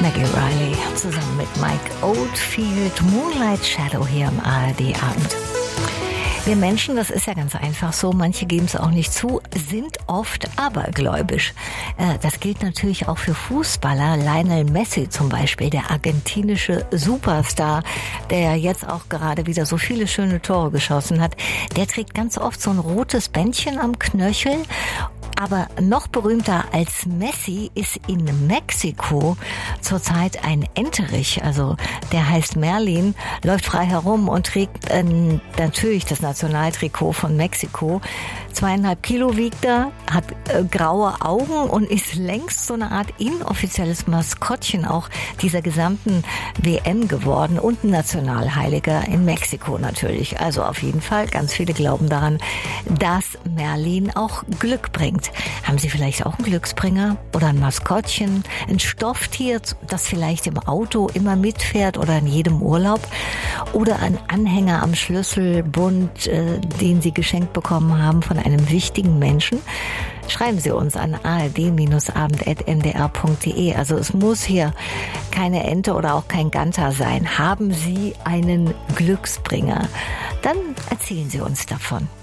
Maggie Riley zusammen mit Mike Oldfield, Moonlight Shadow hier am ARD-Abend. Wir Menschen, das ist ja ganz einfach so, manche geben es auch nicht zu, sind oft abergläubisch. Das gilt natürlich auch für Fußballer. Lionel Messi zum Beispiel, der argentinische Superstar, der jetzt auch gerade wieder so viele schöne Tore geschossen hat, der trägt ganz oft so ein rotes Bändchen am Knöchel. Aber noch berühmter als Messi ist in Mexiko zurzeit ein Enterich, also der heißt Merlin, läuft frei herum und trägt natürlich das Nationaltrikot von Mexiko. 2,5 Kilo wiegt er, hat graue Augen und ist längst so eine Art inoffizielles Maskottchen auch dieser gesamten WM geworden und ein Nationalheiliger in Mexiko natürlich. Also auf jeden Fall, ganz viele glauben daran, dass Merlin auch Glück bringt. Haben Sie vielleicht auch einen Glücksbringer oder ein Maskottchen, ein Stofftier, das vielleicht im Auto immer mitfährt oder in jedem Urlaub oder ein Anhänger am Schlüsselbund, den Sie geschenkt bekommen haben von einem wichtigen Menschen? Schreiben Sie uns an ard-abend@ndr.de. Also es muss hier keine Ente oder auch kein Ganter sein. Haben Sie einen Glücksbringer? Dann erzählen Sie uns davon.